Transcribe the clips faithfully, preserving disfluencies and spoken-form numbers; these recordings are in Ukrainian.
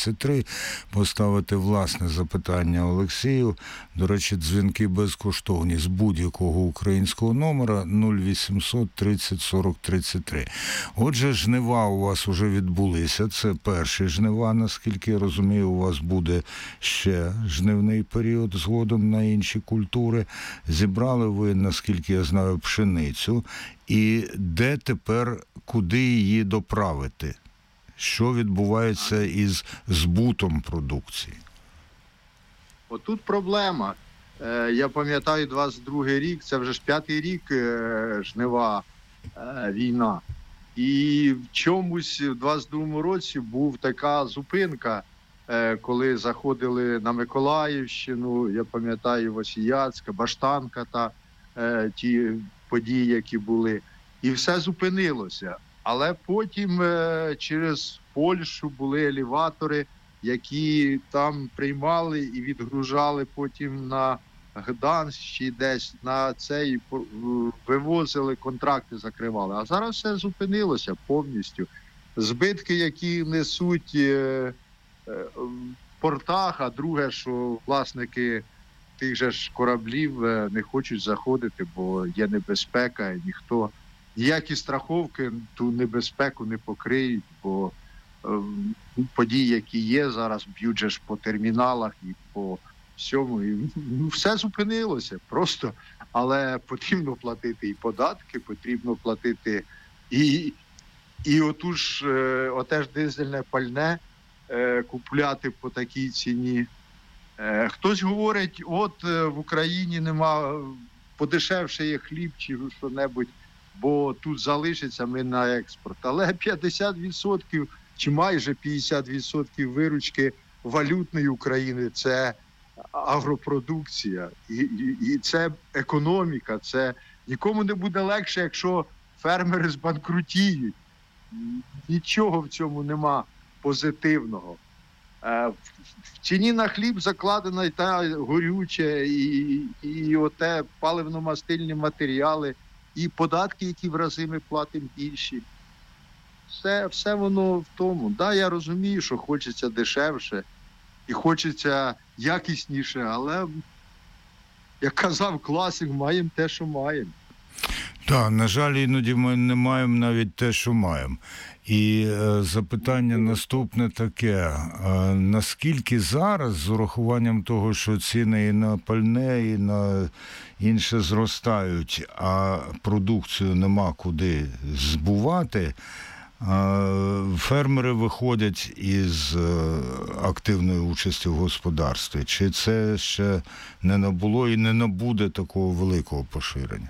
тридцять три, поставити власне запитання Олексію. До речі, дзвінки безкоштовні з будь-якого українського номера нуль вісімсот тридцять сорок тридцять три. Отже, жнива у вас вже відбулися. Це перші жнива, наскільки я розумію, у вас буде ще жнивний період згодом на інші культури. Зібрали ви, наскільки я знаю, пшеницю. І де тепер, куди її доправити? Що відбувається із збутом продукції? Отут проблема. Е, я пам'ятаю, двадцять другий рік, це вже ж п'ятий рік е, жнива, е, війна. І в чомусь в двадцять другому році був така зупинка, е, коли заходили на Миколаївщину, я пам'ятаю, Васіяцька, Баштанка та е, ті події, які були. І все зупинилося. Але потім е, через Польщу були елеватори, які там приймали і відгружали потім на Гданськ чи десь на цей, вивозили, контракти закривали. А зараз все зупинилося повністю. Збитки, які несуть е, е, в портах, а друге, що власники тих же ж кораблів е, не хочуть заходити, бо є небезпека, і ніхто, ніякі страховки ту небезпеку не покриють, бо е, події, які є зараз, б'ють же ж по терміналах і по всьому. І, ну, все зупинилося просто, але потрібно платити і податки, потрібно платити і, і оту ж, е, оте ж дизельне пальне е, купляти по такій ціні. Е, хтось говорить, от е, в Україні нема, подешевше є хліб чи що-небудь, бо тут залишиться ми на експорт. Але п'ятдесят відсотків чи майже п'ятдесят відсотків виручки валютної України – це агропродукція. І, і, і це економіка. Це нікому не буде легше, якщо фермери збанкрутіють. Нічого в цьому нема позитивного. В ціні на хліб закладена і та горюче, і, і оте паливно-мастильні матеріали, і податки, які в рази ми платимо більші. Все, все воно в тому. Так, да, я розумію, що хочеться дешевше і хочеться якісніше, але, як казав класик, маємо те, що маємо. Так, на жаль, іноді ми не маємо навіть те, що маємо. І е, запитання наступне таке. Е, наскільки зараз, з урахуванням того, що ціни і на пальне, і на інше зростають, а продукцію нема куди збувати, фермери виходять із активної участі в господарстві? Чи це ще не набуло і не набуде такого великого поширення?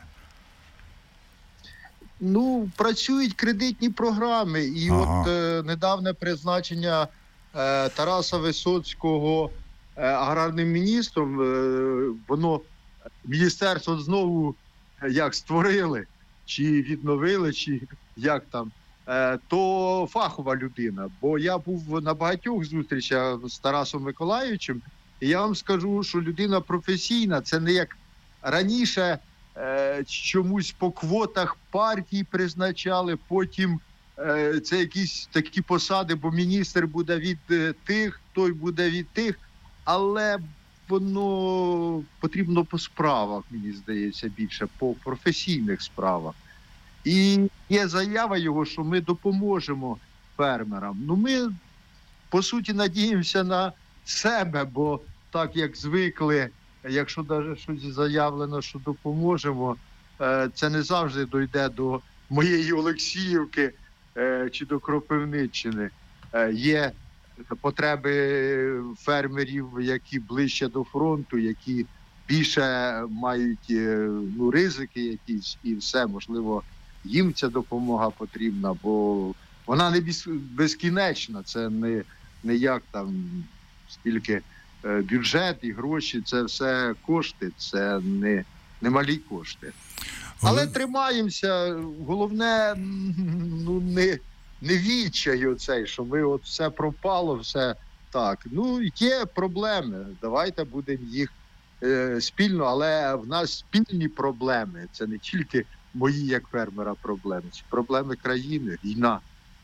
Ну, працюють кредитні програми. І ага. от е, недавнє призначення е, Тараса Висоцького е, аграрним міністром, е, воно, міністерство знову е, як створили, чи відновили, чи як там, то фахова людина. Бо я був на багатьох зустрічах з Тарасом Миколайовичем, і я вам скажу, що людина професійна. Це не як раніше е, чомусь по квотах партій призначали, потім е, це якісь такі посади, бо міністр буде від е, тих, той буде від тих, але воно потрібно по справах, мені здається, більше, по професійних справах. І є заява його, що ми допоможемо фермерам. Ну, ми, по суті, надіємося на себе, бо так, як звикли, якщо навіть щось заявлено, що допоможемо, це не завжди дойде до моєї Олексіївки чи до Кропивниччини. Є потреби фермерів, які ближче до фронту, які більше мають, ну, ризики якісь і все, можливо, їм ця допомога потрібна, бо вона не безкінечна, це не, не як там стільки е, бюджет і гроші, це все кошти, це не, не малі кошти. Але Але... тримаємося, головне, ну, не, не відчай оцей, що ми от все пропало, все так. Ну, є проблеми, давайте будемо їх е, спільно, але в нас спільні проблеми, це не тільки мої, як фермера, проблеми. Це проблеми країни, війна.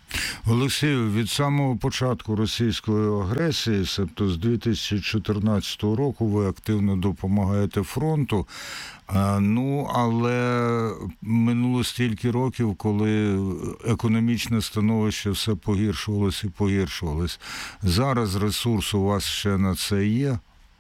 Олексію, від самого початку російської агресії, тобто з дві тисячі чотирнадцятого року, ви активно допомагаєте фронту. Ну, але минуло стільки років, коли економічне становище все погіршувалось і погіршувалось. Зараз ресурс у вас ще на це є?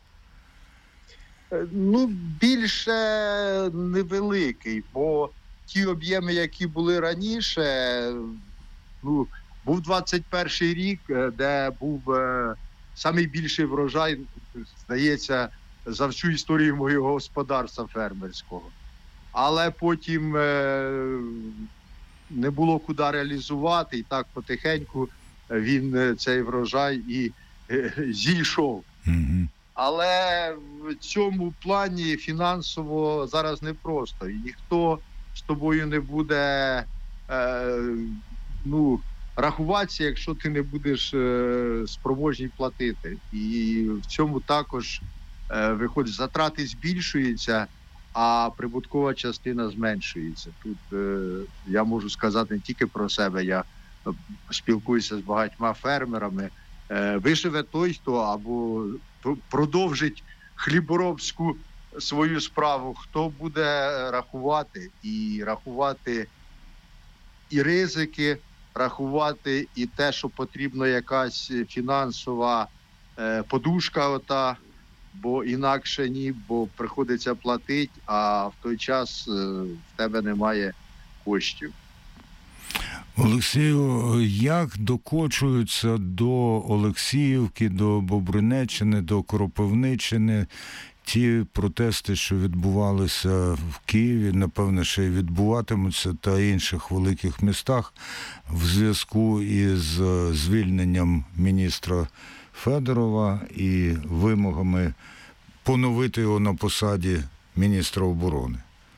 Ну, більше невеликий, бо ті об'єми, які були раніше, ну, був двадцять перший рік, де був е, найбільший врожай, здається, за всю історію моєго господарства фермерського. Але потім е, не було куди реалізувати, і так потихеньку він, цей врожай, і е, зійшов. Mm-hmm. Але в цьому плані фінансово зараз непросто. І ніхто з тобою не буде е, ну, рахуватися, якщо ти не будеш е, спроможний платити. І в цьому також е, виходить, затрати збільшуються, а прибуткова частина зменшується. Тут е, я можу сказати не тільки про себе, я спілкуюся з багатьма фермерами. Е, виживе той, хто або продовжить хліборобську свою справу, хто буде рахувати і рахувати і ризики, рахувати і те, що потрібно якась фінансова е, подушка ота, бо інакше ні, бо приходиться платити, а в той час е, в тебе немає коштів. Олексію, як докочуються до Олексіївки, до Бобринеччини, до Кропивниччини ті протести, що відбувалися в Києві, напевно, ще й відбуватимуться, та інших великих містах в зв'язку із звільненням міністра Федорова і вимогами поновити його на посаді міністра оборони?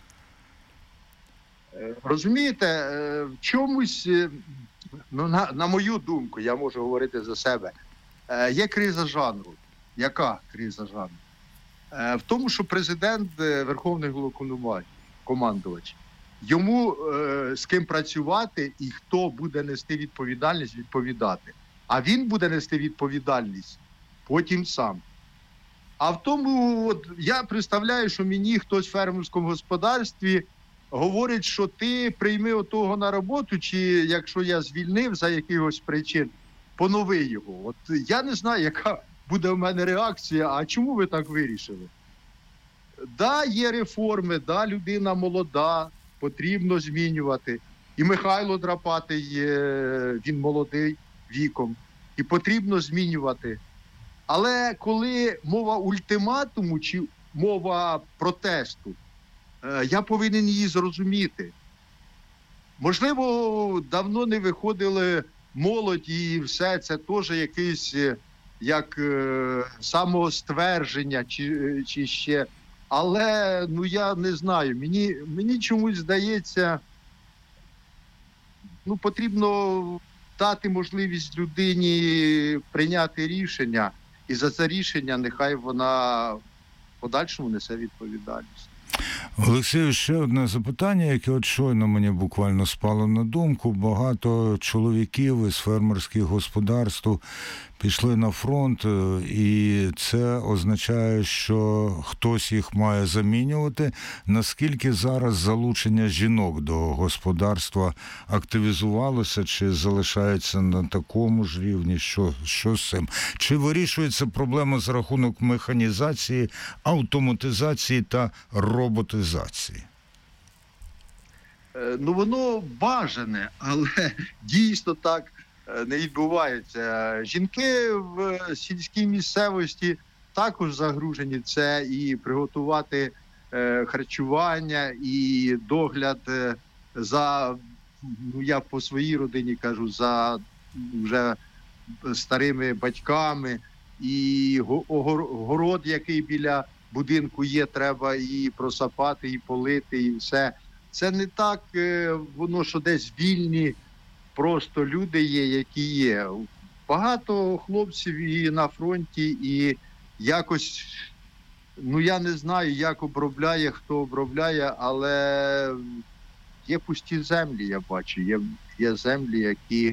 Розумієте, в чомусь, ну, на, на мою думку, я можу говорити за себе, є криза жанру. Яка криза жанру? В тому, що президент – Верховний Головнокомандувач. Йому з ким працювати і хто буде нести відповідальність, відповідати. А він буде нести відповідальність потім сам. А в тому, от, я представляю, що мені хтось в фермерському господарстві говорить, що ти прийми отого на роботу, чи якщо я звільнив за якихось причин, понови його. От я не знаю, яка буде в мене реакція, а чому ви так вирішили? Да, є реформи, да, людина молода, потрібно змінювати. І Михайло Драпатий, він молодий віком, і потрібно змінювати. Але коли мова ультиматуму чи мова протесту, я повинен її зрозуміти. Можливо, давно не виходили молодь і все, це теж якийсь як е, самоствердження чи, чи ще. Але, ну, я не знаю, мені, мені чомусь здається, ну, потрібно дати можливість людині прийняти рішення, і за це рішення нехай вона в подальшому несе відповідальність. Олексію, ще одне запитання, яке от щойно мені буквально спало на думку. Багато чоловіків із фермерських господарств пішли на фронт, і це означає, що хтось їх має замінювати. Наскільки зараз залучення жінок до господарства активізувалося, чи залишається на такому ж рівні, що, що з цим? Чи вирішується проблема за рахунок механізації, автоматизації та роботизації? Ну, воно бажане, але дійсно так не відбувається. Жінки в сільській місцевості також загружені. Це і приготувати харчування, і догляд за, ну, я по своїй родині кажу, за вже старими батьками, і город, який біля будинку є, треба і просапати, і полити, і все. Це не так, воно, що десь вільні просто люди є, які є. Багато хлопців і на фронті, і якось, ну, я не знаю, як обробляє, хто обробляє, але є пусті землі, я бачу. Є, є землі, які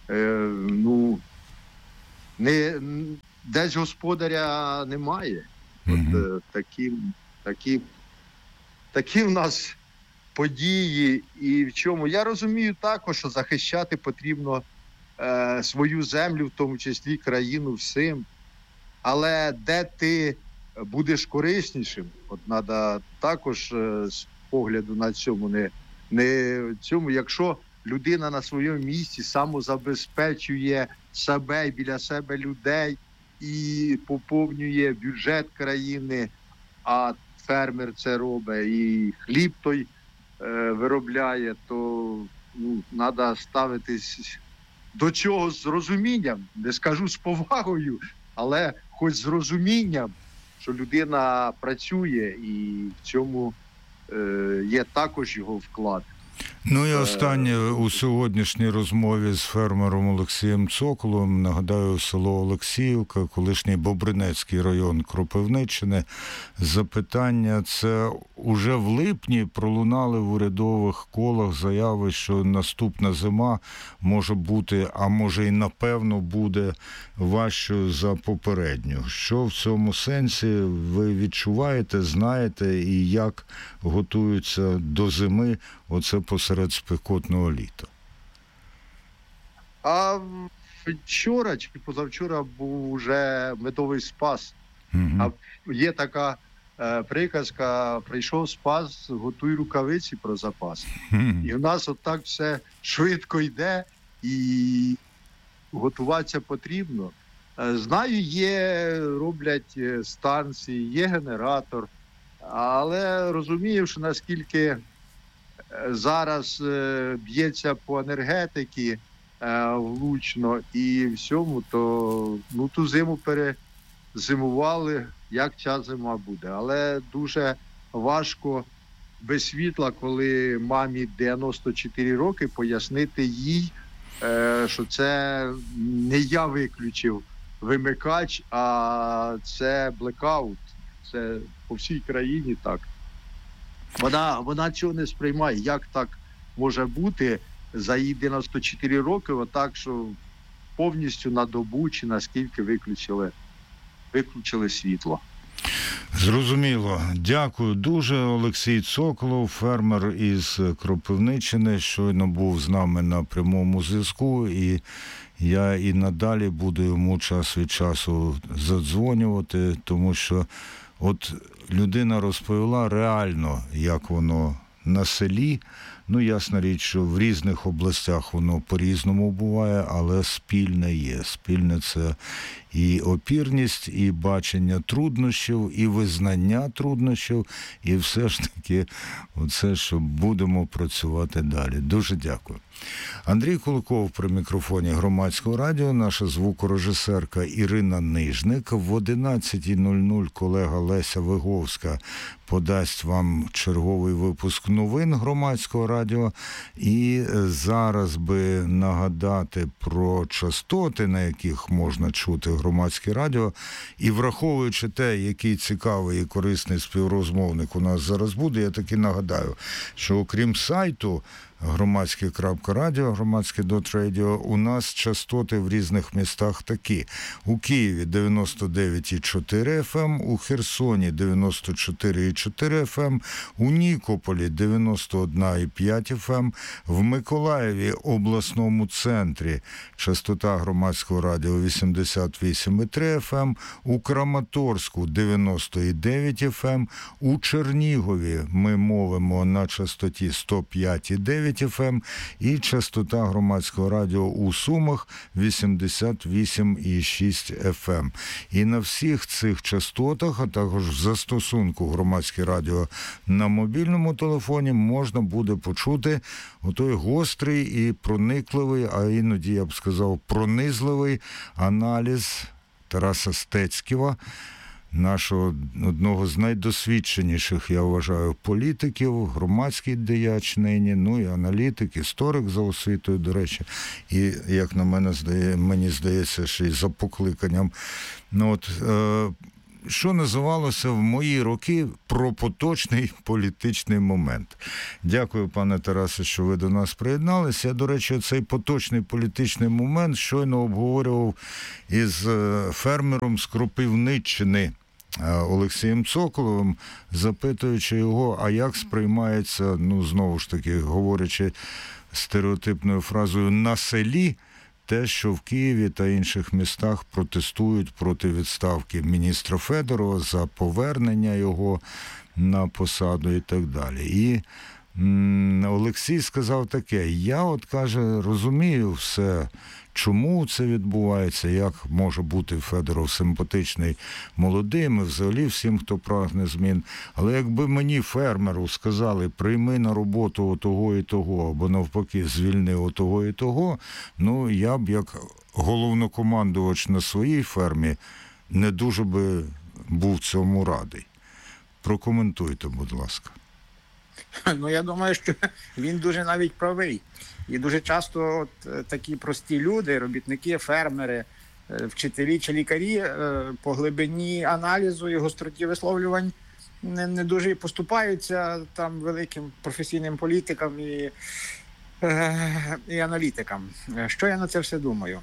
е, ну, не, десь господаря немає. От, Мгм. е, такі, такі, такі в нас події. І в чому? Я розумію також, що захищати потрібно е, свою землю, в тому числі країну всім. Але де ти будеш кориснішим, от треба також е, з погляду на цьому не, не цьому, якщо людина на своєму місці самозабезпечує себе і біля себе людей і поповнює бюджет країни, а фермер це робить і хліб той е, виробляє, то ну, треба ставитись до чого з розумінням, не скажу з повагою, але хоч з розумінням, що людина працює і в цьому е, є також його вклад. Ну і останнє у сьогоднішній розмові з фермером Олексієм Цоколом, нагадаю, село Олексіївка, колишній Бобринецький район Кропивниччини. Запитання, це уже в липні пролунали в урядових колах заяви, що наступна зима може бути, а може і напевно буде важчою за попередню. Що в цьому сенсі ви відчуваєте, знаєте і як готуються до зими оце посеред спекотного літа? А вчора чи позавчора був уже медовий спас. Угу. А є така е, приказка: прийшов спас, готуй рукавиці про запас. Угу. І в нас отак все швидко йде, і готуватися потрібно. Е, Знаю, є, роблять е, станції, є генератор, але розумію, що наскільки е, зараз е, б'ється по енергетиці е, влучно і всьому, то ну, ту зиму перезимували, як ця зима буде. Але дуже важко без світла, коли мамі дев'яносто чотири роки, пояснити їй, е, що це не я виключив вимикач, а це блекаут. Це по всій країні так. Вона, вона цього не сприймає. Як так може бути за її дев'яносто чотири роки, отак, що повністю на добу чи наскільки виключили, виключили світло. Зрозуміло. Дякую дуже. Олексій Цоколов, фермер із Кропивниччини, щойно був з нами на прямому зв'язку, і я і надалі буду йому час від часу задзвонювати, тому що от людина розповіла реально, як воно на селі. Ну, ясна річ, що в різних областях воно по-різному буває, але спільне є. Спільне – це і опірність, і бачення труднощів, і визнання труднощів, і все ж таки оце, що будемо працювати далі. Дуже дякую. Андрій Куликов при мікрофоні Громадського радіо, наша звукорежисерка Ірина Нижник. В одинадцятій нуль нуль колега Леся Виговська подасть вам черговий випуск новин Громадського радіо. І зараз би нагадати про частоти, на яких можна чути Громадське радіо. І враховуючи те, який цікавий і корисний співрозмовник у нас зараз буде, я таки нагадаю, що окрім сайту громадське крапка радіо, громадське крапка радіо, у нас частоти в різних містах такі. У Києві дев'яносто дев'ять і чотири еф ем, у Херсоні дев'яносто чотири і чотири еф ем, у Нікополі дев'яносто один і п'ять еф ем, в Миколаєві обласному центрі частота громадського радіо вісімдесят вісім і три еф ем, у Краматорську дев'яносто дев'ять еф ем, у Чернігові ми мовимо на частоті сто п'ять і дев'ять еф ем і частота громадського радіо у Сумах вісімдесят вісім і шість еф ем. І на всіх цих частотах, а також в застосунку громадське радіо на мобільному телефоні можна буде почути отой гострий і проникливий, а іноді, я б сказав, пронизливий аналіз Тараса Стецьківа, нашого одного з найдосвідченіших, я вважаю, політиків, громадський діяч нині, ну і аналітик, історик за освітою, до речі, і, як на мене здає, мені здається, ще й за покликанням. Ну, от, е, що називалося в мої роки про поточний політичний момент. Дякую, пане Тарасе, що ви до нас приєдналися. Я, до речі, цей поточний політичний момент щойно обговорював із фермером з Кропивниччини Олексієм Цоколовим, запитуючи його, а як сприймається, ну, знову ж таки, говорячи стереотипною фразою, на селі, те, що в Києві та інших містах протестують проти відставки міністра Федорова, за повернення його на посаду і так далі. І м, Олексій сказав таке: я, от, каже, розумію все, чому це відбувається, як може бути Федоров симпатичний молодим, і взагалі всім, хто прагне змін. Але якби мені, фермеру, сказали, прийми на роботу того і того, або навпаки, звільни отого і того, ну, я б, як головнокомандувач на своїй фермі, не дуже би був цьому радий. Прокоментуйте, будь ласка. Ну, я думаю, що він дуже навіть правий. І дуже часто от, такі прості люди, робітники, фермери, вчителі чи лікарі по глибині аналізу і гостроті висловлювань не, не дуже і поступаються там великим професійним політикам і, і аналітикам. Що я на це все думаю?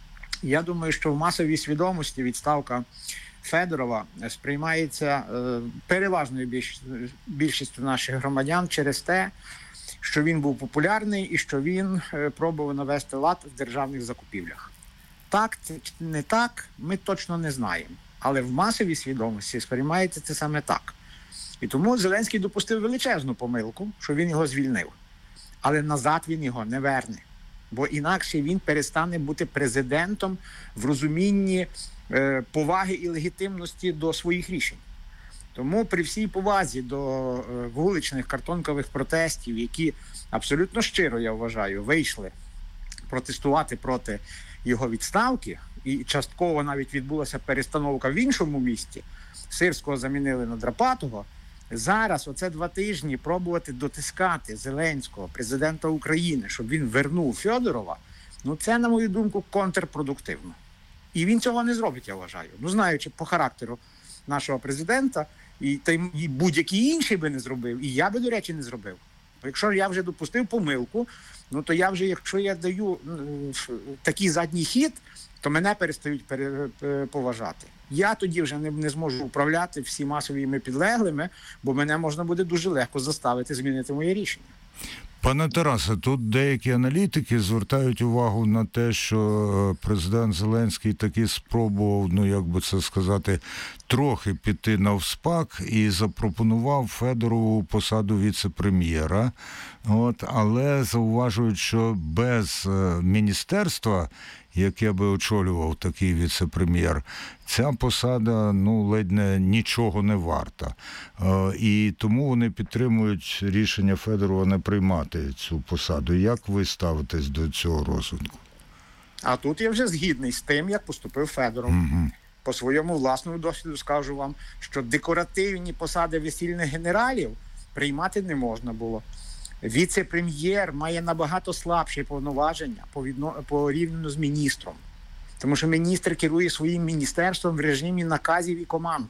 Я думаю, що в масовій свідомості відставка Федорова сприймається переважною більш, більшістю наших громадян через те, що він був популярний і що він пробував навести лад в державних закупівлях. Так, це не так, ми точно не знаємо. Але в масовій свідомості сприймається це саме так. І тому Зеленський допустив величезну помилку, що він його звільнив. Але назад він його не верне. Бо інакше він перестане бути президентом в розумінні е, поваги і легітимності до своїх рішень. Тому при всій повазі до е, вуличних картонкових протестів, які абсолютно щиро, я вважаю, вийшли протестувати проти його відставки, і частково навіть відбулася перестановка в іншому місті, Сирського замінили на Драпатого, зараз оце два тижні пробувати дотискати Зеленського, президента України, щоб він вернув Федорова, ну це, на мою думку, контрпродуктивно. І він цього не зробить, я вважаю. Ну, знаючи по характеру нашого президента, і, та й будь-який інший би не зробив, і я би, до речі, не зробив. Якщо я вже допустив помилку, ну то я вже, якщо я даю такий задній хід, то мене перестають поважати. Я тоді вже не, не зможу управляти всіма своїми підлеглими, бо мене можна буде дуже легко заставити змінити моє рішення. Пане Тарасе, тут деякі аналітики звертають увагу на те, що президент Зеленський таки спробував, ну як би це сказати, трохи піти навспак і запропонував Федорову посаду віце-прем'єра. От, але зауважують, що без міністерства, яке би очолював такий віце-прем'єр, ця посада, ну, ледь не нічого не варта. Е, і тому вони підтримують рішення Федорова не приймати цю посаду. Як ви ставитесь до цього розвитку? А тут я вже згідний з тим, як поступив Федоров. Угу. По своєму власному досвіду скажу вам, що декоративні посади весільних генералів приймати не можна було. Віце-прем'єр має набагато слабші повноваження порівняно з міністром. Тому що міністр керує своїм міністерством в режимі наказів і команд,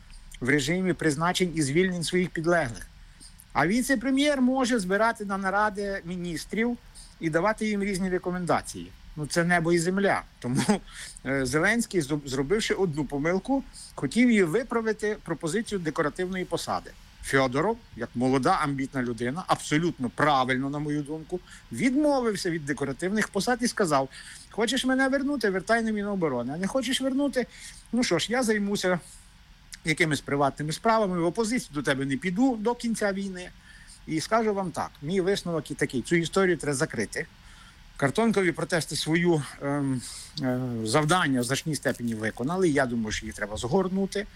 в режимі призначень і звільнень своїх підлеглих. А віце-прем'єр може збирати на наради міністрів і давати їм різні рекомендації. Ну, це небо і земля. Тому е, Зеленський, зробивши одну помилку, хотів її виправити пропозицію декоративної посади. Федоров, як молода, амбітна людина, абсолютно правильно, на мою думку, відмовився від декоративних посад і сказав: хочеш мене вернути, вертай на Міноборони. А не хочеш вернути, ну що ж, я займуся якимись приватними справами, в опозицію до тебе не піду до кінця війни. І скажу вам так, мій висновок і такий: цю історію треба закрити. Картонкові протести свою ем, е, завдання в значній степені виконали, я думаю, що їх треба згорнути.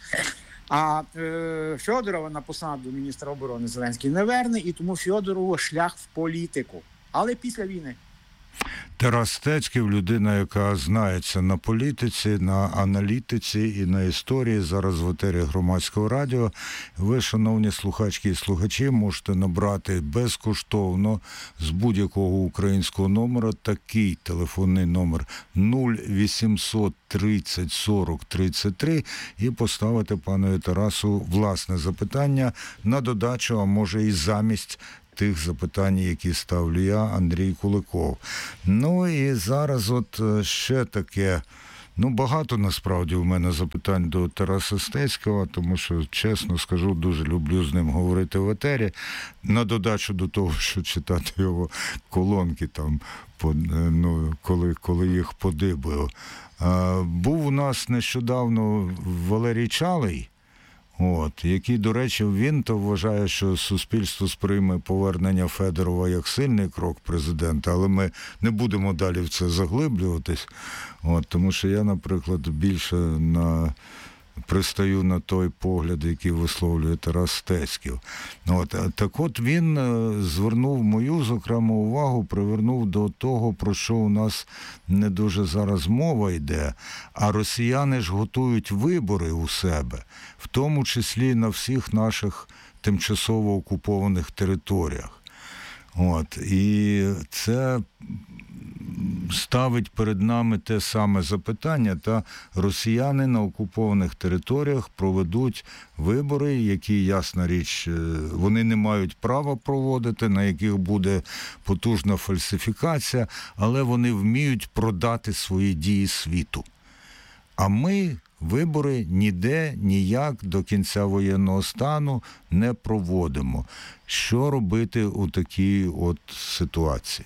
А е, Федорова на посаду міністра оборони Зеленський не верне, і тому Федорову шлях в політику. Але після війни. Тарас Стецьків – людина, яка знається на політиці, на аналітиці і на історії. Зараз в етері Громадського радіо. Ви, шановні слухачки і слухачі, можете набрати безкоштовно з будь-якого українського номера такий телефонний номер нуль вісімсот тридцять сорок тридцять три і поставити панові Тарасу власне запитання на додачу, а може і замість тих запитань, які ставлю я, Андрій Куликов. Ну і зараз от ще таке, ну багато насправді в мене запитань до Тараса Стецького, тому що, чесно скажу, дуже люблю з ним говорити в етері, на додачу до того, що читати його колонки там, ну, коли, коли їх подибую. Був у нас нещодавно Валерій Чалий, От, який, до речі, він то вважає, що суспільство сприйме повернення Федорова як сильний крок президента, але ми не будемо далі в це заглиблюватись, от, тому що я, наприклад, більше на... пристаю на той погляд, який висловлює Тарас Стецьків. От, так от він звернув мою, зокрема, увагу, привернув до того, про що у нас не дуже зараз мова йде, а росіяни ж готують вибори у себе, в тому числі на всіх наших тимчасово окупованих територіях. От, і це ставить перед нами те саме запитання, та росіяни на окупованих територіях проведуть вибори, які, ясна річ, вони не мають права проводити, на яких буде потужна фальсифікація, але вони вміють продати свої дії світу. А ми вибори ніде, ніяк до кінця воєнного стану не проводимо. Що робити у такій от ситуації?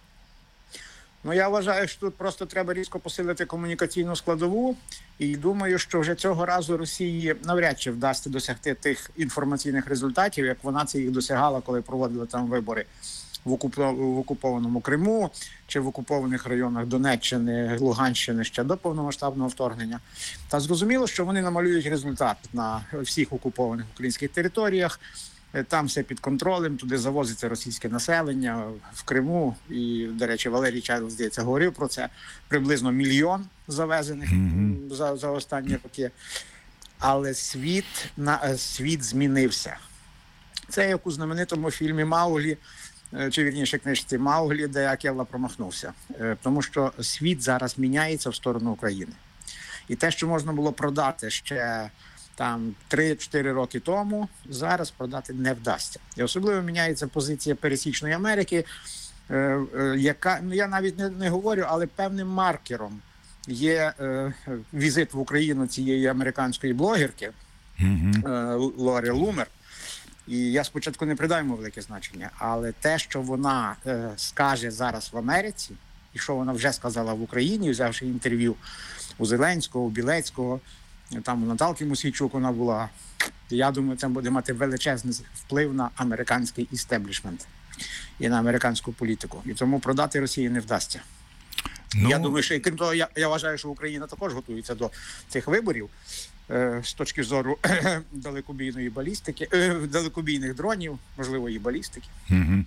Ну, я вважаю, що тут просто треба різко посилити комунікаційну складову, і думаю, що вже цього разу Росії навряд чи вдасться досягти тих інформаційних результатів, як вона це їх досягала, коли проводила там вибори в, окуп... в окупованому Криму чи в окупованих районах Донеччини, Луганщини ще до повномасштабного вторгнення. Та зрозуміло, що вони намалюють результат на всіх окупованих українських територіях. Там все під контролем, туди завозиться російське населення в Криму. І, до речі, Валерій Чалий, здається, говорив про це. Приблизно мільйон завезених mm-hmm. за, за останні роки. Але світ, на, світ змінився. Це як у знаменитому фільмі «Мауглі», чи, вірніше, книжці «Мауглі», де Акелла промахнувся. Тому що світ зараз міняється в сторону України. І те, що можна було продати ще там три-чотири роки тому, зараз продати не вдасться. І особливо міняється позиція пересічної Америки, е, е, яка, ну я навіть не, не говорю, але певним маркером є е, візит в Україну цієї американської блогерки mm-hmm. е, Лори Лумер. І я спочатку не придаю йому велике значення, але те, що вона е, скаже зараз в Америці, і що вона вже сказала в Україні, взявши інтерв'ю у Зеленського, у Білецького, там у Наталки Мосійчук вона була. Я думаю, це буде мати величезний вплив на американський істеблішмент і на американську політику. І тому продати Росії не вдасться. Ну... Я думаю, що, і крім того, я, я вважаю, що Україна також готується до цих виборів е, з точки зору далекобійної балістики, е, далекобійних дронів, можливо, і балістики, угу.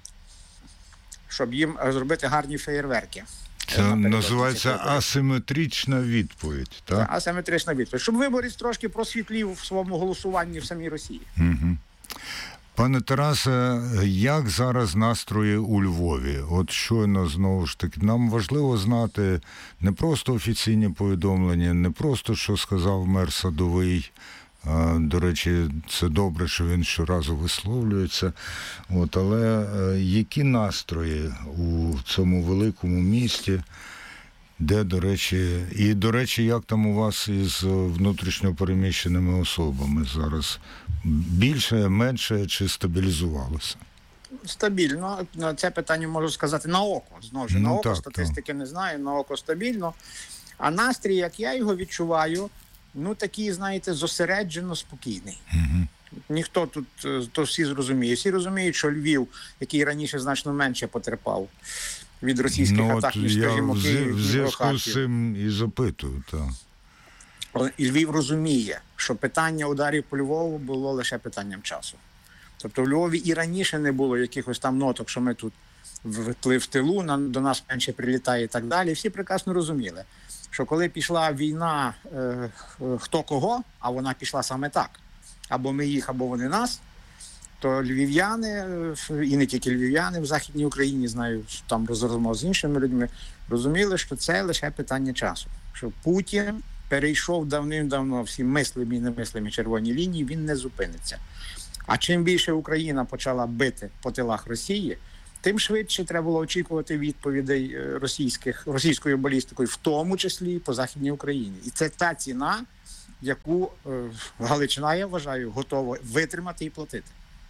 щоб їм зробити гарні феєрверки. Це називається асиметрична відповідь, так? Так, асиметрична відповідь. Щоб виборець трошки просвітлів в своєму голосуванні в самій Росії. Угу. Пане Тарасе, як зараз настрої у Львові? От щойно, знову ж таки, нам важливо знати не просто офіційні повідомлення, не просто, що сказав мер Садовий. До речі, це добре, що він щоразу висловлюється. От, але які настрої у цьому великому місті, де, до речі, і, до речі, як там у вас із внутрішньо переміщеними особами зараз? Більше, менше чи стабілізувалося? Стабільно. Це питання можу сказати на око. Знову ж, ну, на око так, статистики так. не знаю, на око стабільно. А настрій, як я його відчуваю, ну, такий, знаєте, зосереджено спокійний. Угу. Ніхто тут, то всі зрозуміє. Всі розуміють, що Львів, який раніше значно менше потерпав від російських ну, атак, ніж, скажімо, Київ. В зв'язку з цим і запитую, так. І Львів розуміє, що питання ударів по Львову було лише питанням часу. Тобто в Львові і раніше не було якихось там ноток, що ми тут вплив тилу, на, до нас менше прилітає і так далі. Всі прекрасно розуміли, що коли пішла війна е, хто кого, а вона пішла саме так, або ми їх, або вони нас, то львів'яни, і не тільки львів'яни в Західній Україні, знаю, там розмов з іншими людьми, розуміли, що це лише питання часу. Що Путін перейшов давним-давно всі мислимі і немислимі червоні лінії, він не зупиниться. А чим більше Україна почала бити по тилах Росії, тим швидше треба було очікувати відповідей російських, російською балістикою, в тому числі і по Західній Україні. І це та ціна, яку е, Галичина, я вважаю, готова витримати і платити.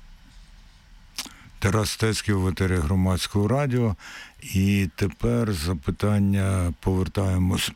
Тарас Стецький в етері Громадського радіо. І тепер запитання повертаємось.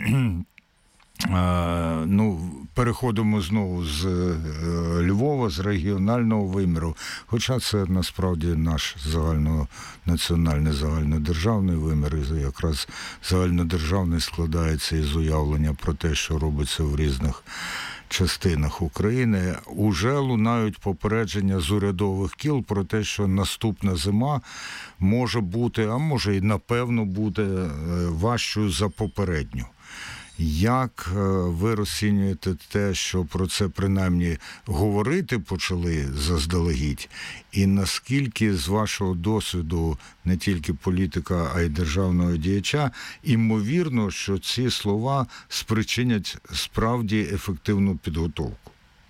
Ну, переходимо знову з Львова, з регіонального виміру. Хоча це насправді наш загальнонаціональний, загальнодержавний вимір. І якраз загальнодержавний складається із уявлення про те, що робиться в різних частинах України. Уже лунають попередження з урядових кіл про те, що наступна зима може бути, а може і напевно буде важчою за попередню. Як ви розцінюєте те, що про це принаймні говорити почали заздалегідь? І наскільки з вашого досвіду, не тільки політика, а й державного діяча, імовірно, що ці слова спричинять справді ефективну підготовку?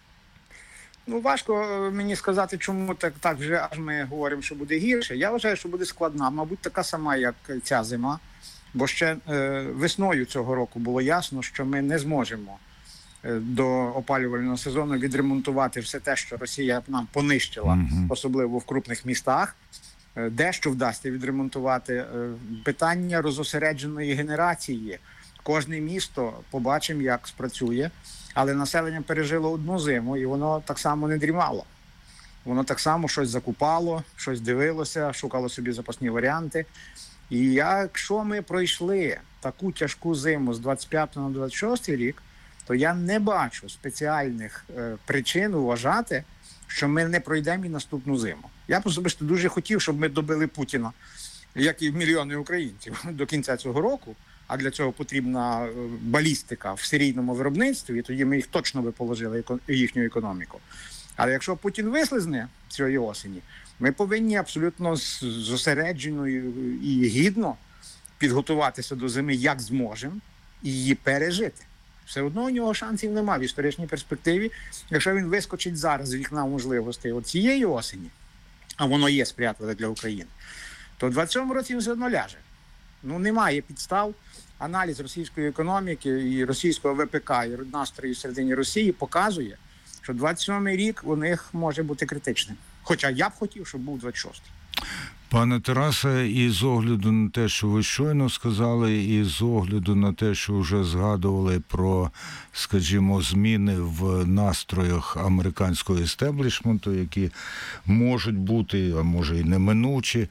Ну, важко мені сказати, чому так, так вже аж ми говоримо, що буде гірше. Я вважаю, що буде складна, мабуть, така сама, як ця зима. Бо ще е, весною цього року було ясно, що ми не зможемо е, до опалювального сезону відремонтувати все те, що Росія нам понищила, mm-hmm. особливо в крупних містах. Е, дещо вдасться відремонтувати. Е, питання розосередженої генерації. Кожне місто, побачимо, як спрацює. Але населення пережило одну зиму, і воно так само не дрімало. Воно так само щось закупало, щось дивилося, шукало собі запасні варіанти. І якщо ми пройшли таку тяжку зиму з двадцять п'ятого на двадцять шостий рік, то я не бачу спеціальних е, причин вважати, що ми не пройдемо і наступну зиму. Я особисто дуже хотів, щоб ми добили Путіна, як і мільйони українців, до кінця цього року, а для цього потрібна балістика в серійному виробництві, і тоді ми їх точно би положили, їхню економіку. Але якщо Путін вислизне цієї осені, ми повинні абсолютно зосереджено і гідно підготуватися до зими, як зможемо, і її пережити. Все одно у нього шансів немає в історичній перспективі. Якщо він вискочить зараз з вікна можливостей от цієї осені, а воно є сприятливе для України, то в двадцять сьомому році він все одно ляже. Ну, немає підстав. Аналіз російської економіки і російського ВПК, і настрою всередині Росії показує, що двадцять сьомий рік у них може бути критичним. Хоча я б хотів, щоб був двадцять шостий. Пане Тарасе, і з огляду на те, що ви щойно сказали, і з огляду на те, що вже згадували про, скажімо, зміни в настроях американського естеблішменту, які можуть бути, а може і неминучі,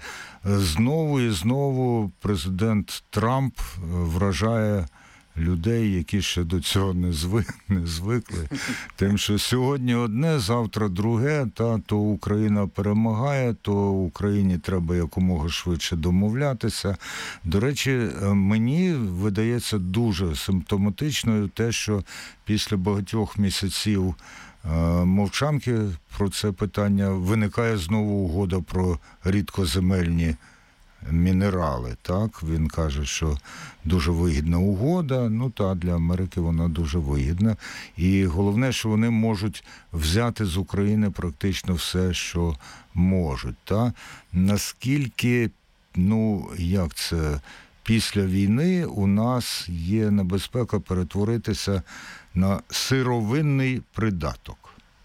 знову і знову президент Трамп вражає людей, які ще до цього не, зви, не звикли. Тим, що сьогодні одне, завтра друге, та то Україна перемагає, то Україні треба якомога швидше домовлятися. До речі, мені видається дуже симптоматичною те, що після багатьох місяців мовчанки про це питання виникає знову угода про рідкоземельні мінерали, так? Він каже, що дуже вигідна угода, ну та для Америки вона дуже вигідна. І головне, що вони можуть взяти з України практично все, що можуть. Та? Наскільки, ну, як це, після війни у нас є небезпека перетворитися на сировинний придаток?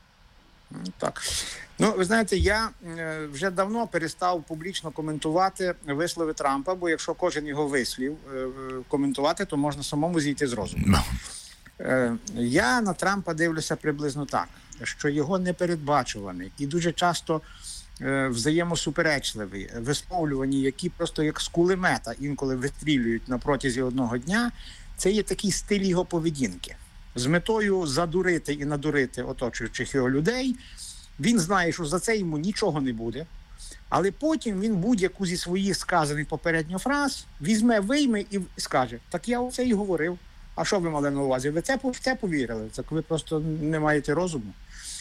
Так. Ну, ви знаєте, я вже давно перестав публічно коментувати вислови Трампа, бо якщо кожен його вислів коментувати, то можна самому зійти з розуму. No. Я на Трампа дивлюся приблизно так, що його непередбачуваний і дуже часто взаємосуперечливий, висловлювані, які просто як з кулемета інколи вистрілюють на протязі одного дня, це є такий стиль його поведінки. З метою задурити і надурити оточуючих його людей. Він знає, що за це йому нічого не буде. Але потім він будь-яку зі своїх сказаних попередньо фраз візьме, вийме і скаже: так я оце і говорив. А що ви мали на увазі? Ви це, в це повірили? Так ви просто не маєте розуму.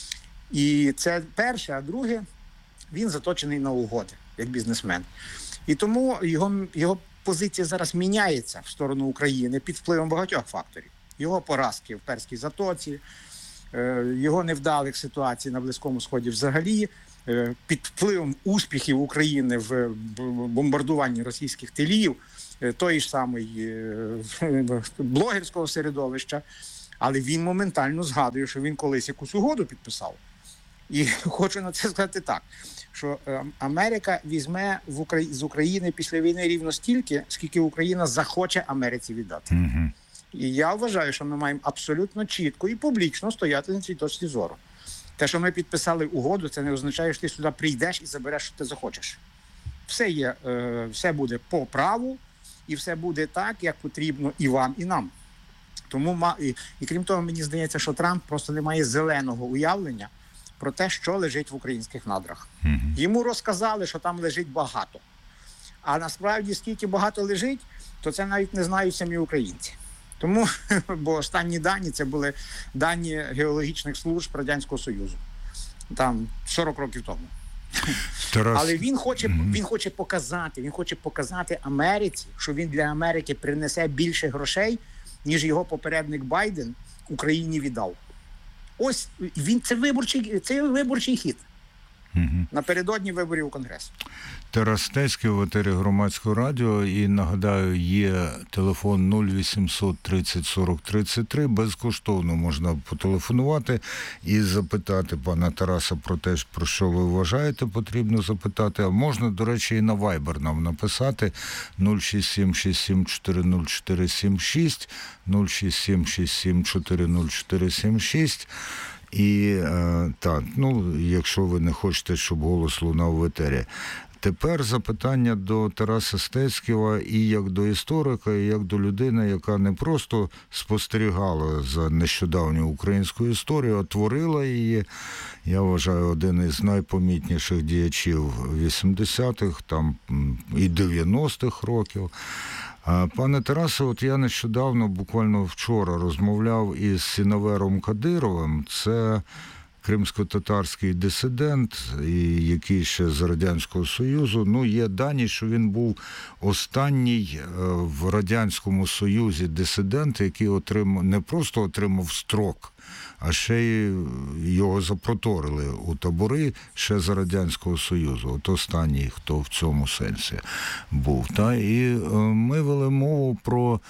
І це перше. А друге, він заточений на угоди, як бізнесмен. І тому його, його позиція зараз міняється в сторону України під впливом багатьох факторів. Його поразки в Перській затоці, його невдалих ситуацій на Близькому Сході взагалі, під впливом успіхів України в бомбардуванні російських тилів, тої ж самої блогерського середовища. Але він моментально згадує, що він колись якусь угоду підписав. І хочу на це сказати так, що Америка візьме в Украї... з України після війни рівно стільки, скільки Україна захоче Америці віддати. Mm-hmm. І я вважаю, що ми маємо абсолютно чітко і публічно стояти на цій точці зору. Те, що ми підписали угоду, це не означає, що ти сюди прийдеш і забереш, що ти захочеш. Все є, все буде по праву, і все буде так, як потрібно і вам, і нам. Тому, і, і крім того, мені здається, що Трамп просто не має зеленого уявлення про те, що лежить в українських надрах. Mm-hmm. Йому розказали, що там лежить багато. А насправді, скільки багато лежить, то це навіть не знають самі українці. Тому, бо останні дані, це були дані геологічних служб Радянського Союзу. Там сорок років тому. Тарас... Але він хоче, mm-hmm. він хоче показати, він хоче показати Америці, що він для Америки принесе більше грошей, ніж його попередник Байден Україні віддав. Ось він це виборчий, це виборчий хід. Угу. Напередодні виборів у Конгрес. Тарас Стецький в етері Громадського радіо. І нагадаю, є телефон нуль вісімсот тридцять сорок тридцять три. Безкоштовно можна потелефонувати і запитати пана Тараса про те, про що ви вважаєте потрібно запитати. А можна, до речі, і на Viber нам написати нуль шість сім шість сім чотири нуль чотири сім шість, нуль шість сім шість сім чотири нуль чотири сім шість. І е, так, ну, якщо ви не хочете, щоб голос лунав в етері. Тепер запитання до Тараса Стецького і як до історика, і як до людини, яка не просто спостерігала за нещодавньою українською історією, а творила її. Я вважаю, один із найпомітніших діячів вісімдесятих, там і дев'яностих років. Пане Тарасе, от я нещодавно, буквально вчора, розмовляв із Сіневером Кадировим. Це кримсько-татарський дисидент, який ще з Радянського Союзу. Ну, є дані, що він був останній в Радянському Союзі дисидент, який отримав, не просто отримав строк, а ще й його запроторили у табори ще за Радянського Союзу. От останній, хто в цьому сенсі був. Та? І ми вели мову про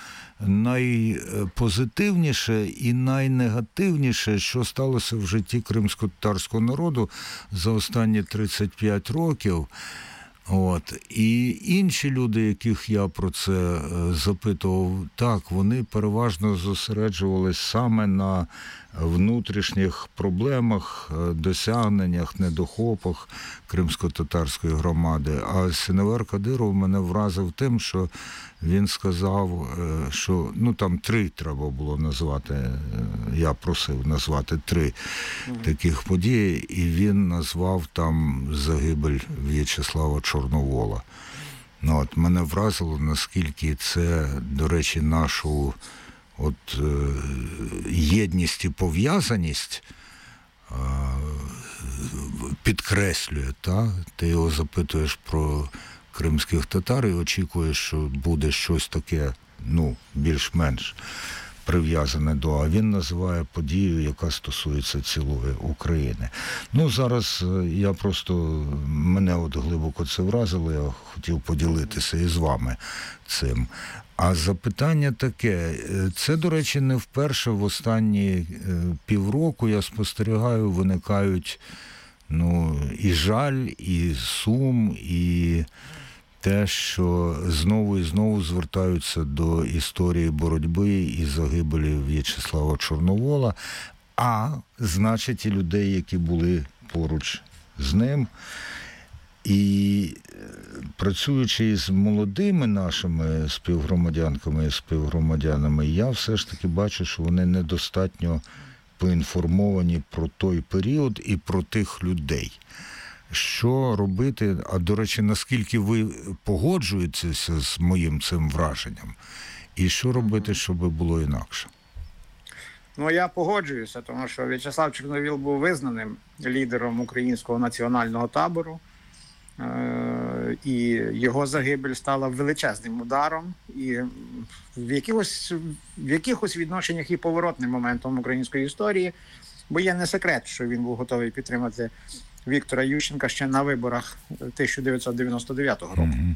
найпозитивніше і найнегативніше, що сталося в житті кримсько-татарського народу за останні тридцять п'ять років. От. І інші люди, яких я про це запитував, так, вони переважно зосереджувались саме на внутрішніх проблемах, досягненнях, недохопах кримсько-татарської громади. А Сіневер Кадиров мене вразив тим, що він сказав, що, ну, там три треба було назвати, я просив назвати три mm-hmm. таких події, і він назвав там загибель В'ячеслава Чорновола. Ну, от, мене вразило, наскільки це, до речі, нашу от, е, єдність і пов'язаність е, підкреслює. Та? Ти його запитуєш про кримських татар і очікуєш, що буде щось таке, ну, більш-менш прив'язане до, а він називає подію, яка стосується цілої України. Ну, зараз я просто, мене от глибоко це вразило, я хотів поділитися із вами цим. А запитання таке, це, до речі, не вперше в останні півроку, я спостерігаю, виникають, ну, і жаль, і сум, і те, що знову і знову звертаються до історії боротьби і загибелі В'ячеслава Чорновола, а, значить, і людей, які були поруч з ним. І працюючи з молодими нашими співгромадянками і співгромадянами, я все ж таки бачу, що вони недостатньо поінформовані про той період і про тих людей. що робити, а до речі, наскільки ви погоджуєтеся з моїм цим враженням, і що робити, щоб було інакше? Ну, я погоджуюся, тому що В'ячеслав Чорновіл був визнаним лідером українського національного табору, і його загибель стала величезним ударом і в якихось, в якихось відношеннях і поворотним моментом української історії, бо є не секрет, що він був готовий підтримати Віктора Ющенка ще на виборах тисяча дев'ятсот дев'яносто дев'ятого року. Mm-hmm.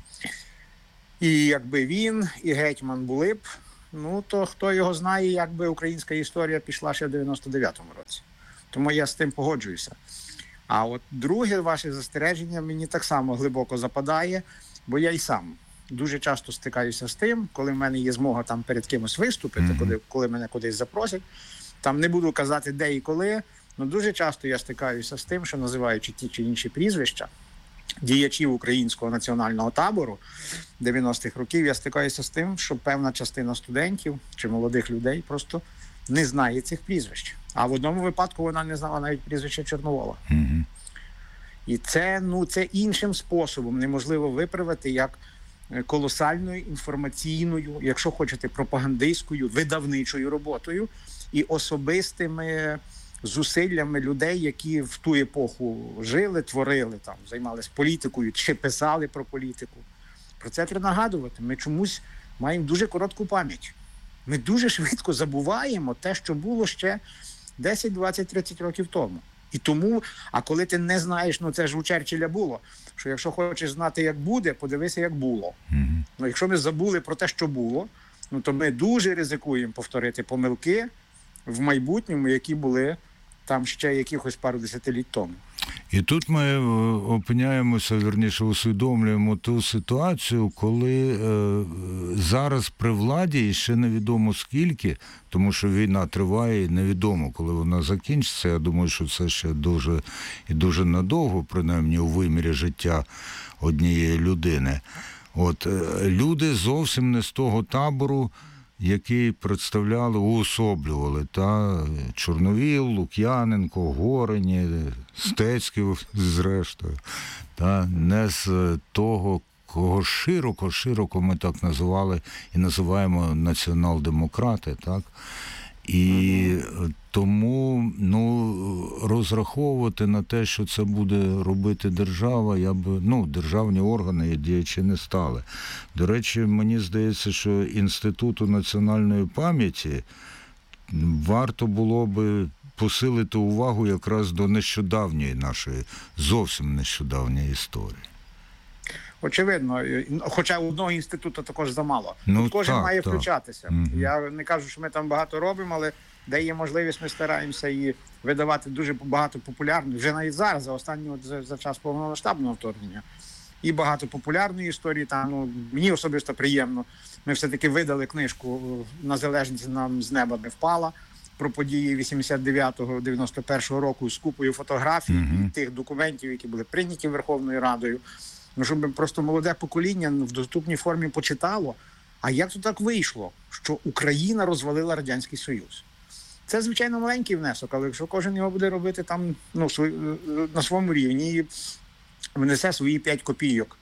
І якби він і гетьман були б, ну то хто його знає, як би українська історія пішла ще в дев'яносто дев'ятому році. Тому я з тим погоджуюся. А от друге ваше застереження мені так само глибоко западає, бо я й сам дуже часто стикаюся з тим, коли в мене є змога там перед кимось виступити, mm-hmm. коли, коли мене кудись запросять. Там не буду казати де і коли, але дуже часто я стикаюся з тим, що називаючи ті чи інші прізвища діячів українського національного табору дев'яностих років, я стикаюся з тим, що певна частина студентів чи молодих людей просто не знає цих прізвищ. А в одному випадку вона не знала навіть прізвище Чорновола. Mm-hmm. І це, ну, це іншим способом неможливо виправити, як колосальною інформаційною, якщо хочете, пропагандистською, видавничою роботою і особистими зусиллями людей, які в ту епоху жили, творили, там, займалися політикою чи писали про політику. Про це треба нагадувати. Ми чомусь маємо дуже коротку пам'ять. Ми дуже швидко забуваємо те, що було ще десять, двадцять, тридцять років тому. І тому, а коли ти не знаєш, ну це ж у Черчилля було, що якщо хочеш знати, як буде, подивися, як було. Mm-hmm. Ну, якщо ми забули про те, що було, ну то ми дуже ризикуємо повторити помилки в майбутньому, які були там ще якихось пару десятиліть тому. І тут ми опиняємося, вірніше, усвідомлюємо ту ситуацію, коли е, зараз при владі, і ще невідомо скільки, тому що війна триває, і невідомо, коли вона закінчиться. Я думаю, що це ще дуже і дуже надовго, принаймні у вимірі життя однієї людини. От е, люди зовсім не з того табору, які представляли, уособлювали, та Чорновіл, Лук'яненко, Горені, Стецький, зрештою, та не з того, кого широко-широко ми так називали і називаємо націонал-демократи, так? І тому, ну, розраховувати на те, що це буде робити держава, я б, ну, державні органи і діячі не стали. До речі, мені здається, що Інституту національної пам'яті варто було би посилити увагу якраз до нещодавньої нашої, зовсім нещодавньої історії. Очевидно, хоча одного інституту також замало. Ну, Тут кожен так, має так. включатися. Mm-hmm. Я не кажу, що ми там багато робимо, але де є можливість, ми стараємося і видавати дуже багато популярних, вже навіть зараз, за останні, от, за, за час повномасштабного вторгнення, і багато популярної історії. Там, ну, мені особисто приємно. Ми все-таки видали книжку «Незалежність нам з неба не впала» про події вісімдесят дев'ятого дев'яносто першого року з купою фотографій mm-hmm. і тих документів, які були прийняті Верховною Радою. Ну, щоб просто молоде покоління в доступній формі почитало, а як то так вийшло, що Україна розвалила Радянський Союз. Це, звичайно, маленький внесок, але якщо кожен його буде робити там, ну, на своєму рівні і внесе свої п'ять копійок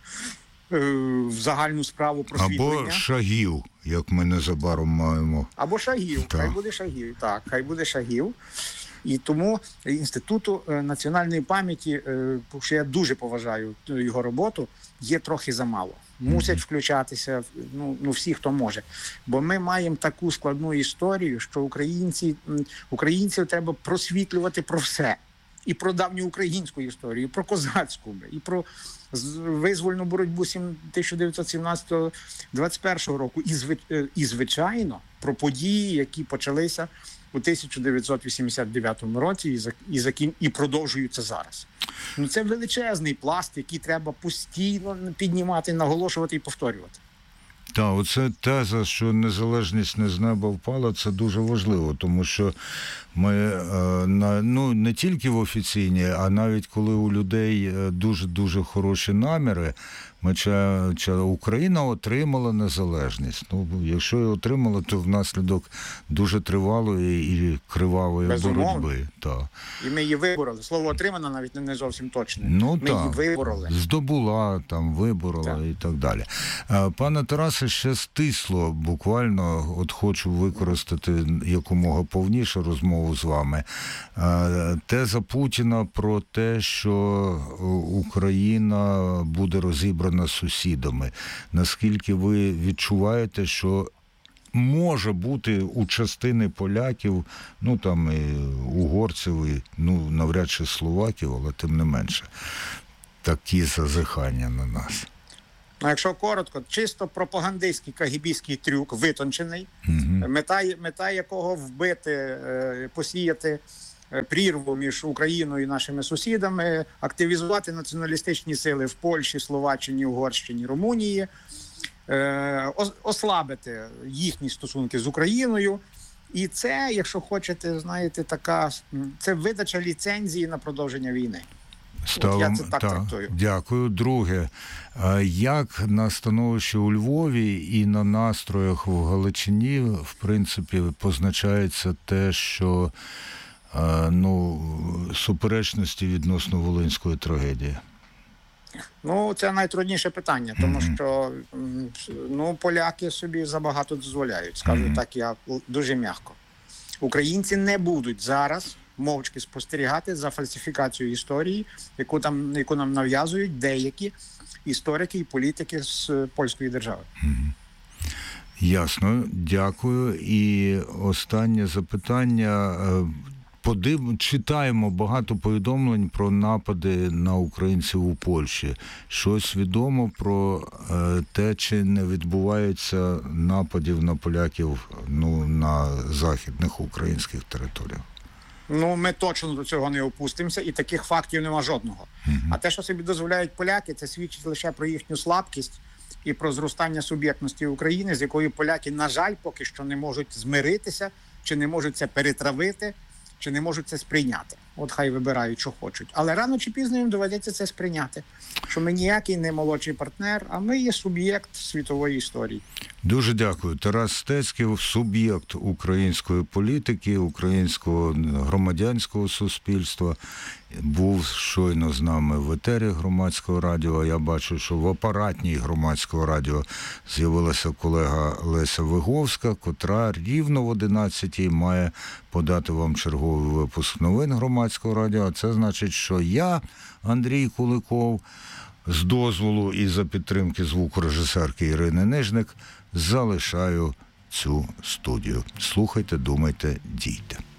в загальну справу просвітлення. Або шагів, як ми незабаром маємо. Або шагів, так. хай буде шагів, так, хай буде шагів. І тому Інституту національної пам'яті, що я дуже поважаю його роботу, є трохи замало. Мусять включатися, ну, ну всі, хто може. Бо ми маємо таку складну історію, що українці, українців треба просвітлювати про все. І про давню українську історію, і про козацьку, і про визвольну боротьбу тисяча дев'ятсот сімнадцятого - двадцять першого року. І, звичайно, про події, які почалися у тисяча дев'ятсот вісімдесят дев'ятому році і, і, і продовжуються зараз. Ну, це величезний пласт, який треба постійно піднімати, наголошувати і повторювати. Так, оце теза, що незалежність не з неба впала, це дуже важливо, тому що ми, ну, не тільки в офіційній, а навіть коли у людей дуже-дуже хороші наміри, Меча, ча- Україна отримала незалежність. Ну, якщо і отримала, то внаслідок дуже тривалої і кривавої Безумовно. боротьби. Так. І ми її вибороли. Слово отримано навіть не зовсім точне. Ну, ми її так. вибороли. Здобула, там, виборола Так. і так далі. Е, Пане Тарасе, ще стисло буквально, от хочу використати якомога повніше розмову з вами. Е, Теза Путіна про те, що Україна буде розібрана сусідами. Наскільки ви відчуваєте, що може бути у частини поляків, ну там і угорців, і, ну навряд чи словаків, але тим не менше, такі зазихання на нас. Ну, якщо коротко, чисто пропагандистський кагібістський трюк, витончений, Угу. мета, мета якого вбити, е, посіяти е, прірву між Україною і нашими сусідами, активізувати націоналістичні сили в Польщі, Словаччині, Угорщині, Румунії, е, ос- ослабити їхні стосунки з Україною. І це, якщо хочете, знаєте, така м, це видача ліцензії на продовження війни. Ставимо, я це так трактую. Дякую. Друге, а як на становищі у Львові і на настроях в Галичині, в принципі, позначається те, що а, ну, суперечності відносно Волинської трагедії? Ну, це найтрудніше питання, тому Мгм. що м, ну, поляки собі забагато дозволяють, скажу Мгм. так, я л- дуже м'яко. Українці не будуть зараз мовчки спостерігати за фальсифікацією історії, яку там яку нам нав'язують деякі історики і політики з е, польської держави. Ясно, дякую. І останнє запитання. Е, Подив... Читаємо багато повідомлень про напади на українців у Польщі. Щось відомо про е, те, чи не відбувається нападів на поляків, ну, на західних українських територіях? Ну, ми точно до цього не опустимося, і таких фактів нема жодного. А те, що собі дозволяють поляки, це свідчить лише про їхню слабкість і про зростання суб'єктності України, з якою поляки, на жаль, поки що не можуть змиритися, чи не можуть це перетравити, чи не можуть це сприйняти. От хай вибирають, що хочуть. Але рано чи пізно їм доведеться це сприйняти. Що ми ніякий не молодший партнер, а ми є суб'єкт світової історії. Дуже дякую. Тарас Стецьків, суб'єкт української політики, українського громадянського суспільства, був щойно з нами в етері Громадського радіо. Я бачу, що в апаратній Громадського радіо з'явилася колега Леся Виговська, котра рівно в одинадцятій має подати вам черговий випуск новин Громадського радіо. А це значить, що я, Андрій Куликов, з дозволу і за підтримки звукорежисерки Ірини Нижник, залишаю цю студію. Слухайте, думайте, дійте.